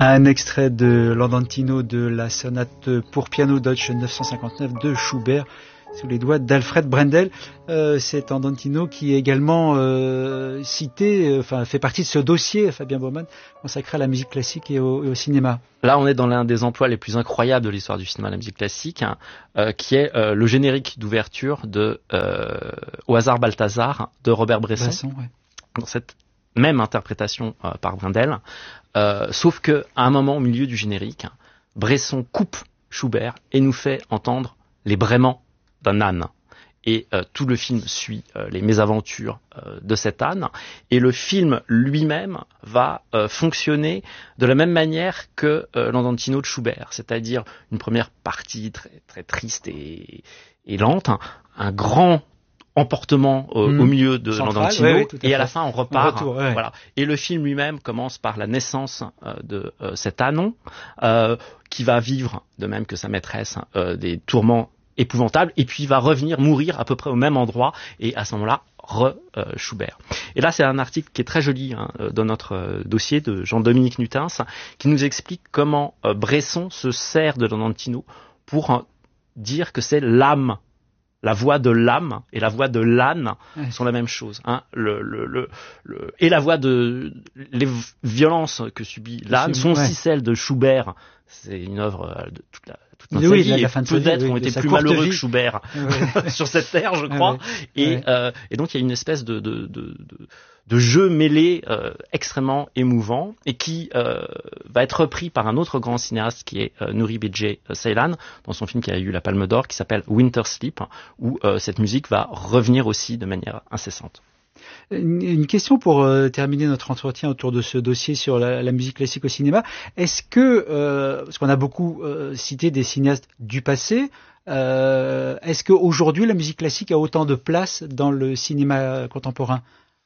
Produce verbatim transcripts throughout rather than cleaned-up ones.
Un extrait de l'Andantino de la sonate pour piano Deutsch neuf cent cinquante-neuf de Schubert sous les doigts d'Alfred Brendel. Euh, cet Andantino qui est également euh, cité, euh, enfin fait partie de ce dossier, Fabien Baumann, consacré à la musique classique et au, et au cinéma. Là, on est dans l'un des emplois les plus incroyables de l'histoire du cinéma de la musique classique, hein, euh, qui est euh, le générique d'ouverture de euh, Au hasard Balthazar de Robert Bresson. Bresson, ouais. Dans cette même interprétation euh, par Brendel, euh, sauf que à un moment au milieu du générique, Bresson coupe Schubert et nous fait entendre les braiements d'un âne. Et euh, tout le film suit euh, les mésaventures euh, de cet âne. Et le film lui-même va euh, fonctionner de la même manière que euh, l'Andantino de Schubert, c'est-à-dire une première partie très, très triste et, et lente, un, un grand emportement euh, mmh. au milieu de Central, l'Andantino, ouais, ouais, et à la fin on repart. Retour, ouais. Voilà. Et le film lui-même commence par la naissance euh, de euh, cet ânon, euh, qui va vivre, de même que sa maîtresse, euh, des tourments épouvantable, et puis il va revenir mourir à peu près au même endroit, et à ce moment-là, re euh, Schubert. Et là, c'est un article qui est très joli hein, dans notre euh, dossier de Jean-Dominique Nutens, qui nous explique comment euh, Bresson se sert de l'Andantino pour euh, dire que c'est l'âme, la voix de l'âme et la voix de l'âne ouais. sont la même chose. Hein. Le, le, le, le, et la voix de... Les violences que subit l'âne sont ouais. aussi celles de Schubert. C'est une œuvre de toute la... Toute notre oui, vie, la, la et fin de peut-être vie, ont oui, été plus malheureux vie. que Schubert ouais. sur cette terre, je crois. Ouais. Et, ouais. euh, et donc il y a une espèce de, de, de, de, de jeu mêlé euh, extrêmement émouvant, et qui euh, va être repris par un autre grand cinéaste qui est euh, Nuri Bilge Ceylan dans son film qui a eu la Palme d'Or, qui s'appelle Winter Sleep, où euh, cette musique va revenir aussi de manière incessante. Une question pour euh, terminer notre entretien autour de ce dossier sur la, la musique classique au cinéma. Est-ce que, euh, parce qu'on a beaucoup euh, cité des cinéastes du passé, euh, est-ce qu'aujourd'hui la musique classique a autant de place dans le cinéma contemporain,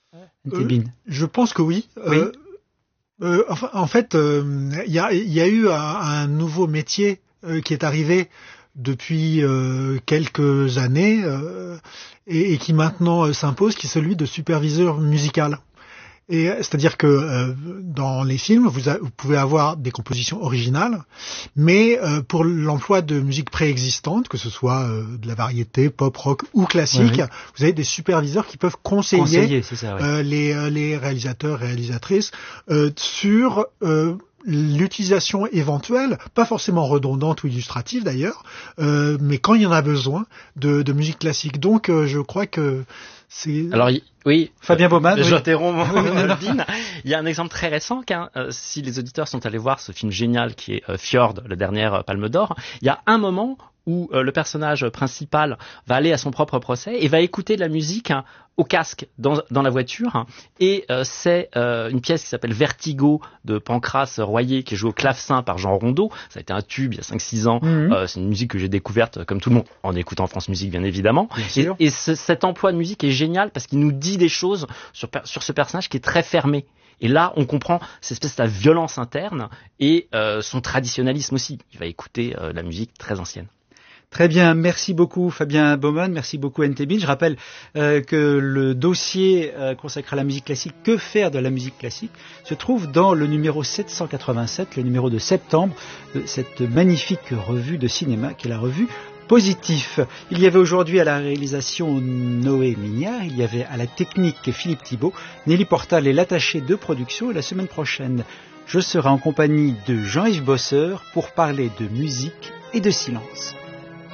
euh, Je pense que oui. oui. Euh, euh, enfin, en fait, il euh, y, a, y a eu un, un nouveau métier euh, qui est arrivé depuis euh, quelques années euh, et, et qui maintenant euh, s'impose, qui est celui de superviseur musical. Et c'est-à-dire que euh, dans les films, vous, a, vous pouvez avoir des compositions originales, mais euh, pour l'emploi de musique préexistante, que ce soit euh, de la variété, pop, rock ou classique, oui, oui. vous avez des superviseurs qui peuvent conseiller, conseiller c'est ça, oui. euh, les, les réalisateurs, réalisatrices euh, sur euh, l'utilisation éventuelle, pas forcément redondante ou illustrative d'ailleurs, euh, mais quand il y en a besoin, de, de musique classique. Donc euh, je crois que c'est... Alors oui, Fabien Baumann. Euh, oui. J'interromps Melvin. Il y a un exemple très récent, qu'un, euh, si les auditeurs sont allés voir ce film génial qui est euh, Fjord, la dernière euh, Palme d'Or, il y a un moment où euh, le personnage principal va aller à son propre procès et va écouter de la musique hein, au casque dans, dans la voiture, hein, et euh, c'est euh, une pièce qui s'appelle Vertigo de Pancrace Royer, qui est jouée au clavecin par Jean Rondeau. Ça a été un tube il y a cinq six ans. Mm-hmm. euh, c'est une musique que j'ai découverte comme tout le monde en écoutant France Musique bien évidemment, bien et, et ce, cet emploi de musique est génial parce qu'il nous dit des choses sur, sur ce personnage qui est très fermé. Et là, on comprend cette espèce de violence interne et euh, son traditionnalisme aussi. Il va écouter euh, la musique très ancienne. Très bien, merci beaucoup Fabien Baumann, merci beaucoup N T B. Je rappelle euh, que le dossier euh, consacré à la musique classique, que faire de la musique classique, se trouve dans le numéro sept cent quatre-vingt-sept, le numéro de septembre de cette magnifique revue de cinéma qui est la revue Positif. Il y avait aujourd'hui à la réalisation Noé Mignard, il y avait à la technique Philippe Thibault, Nelly Portal est l'attaché de production, et la semaine prochaine, je serai en compagnie de Jean-Yves Bosseur pour parler de musique et de silence.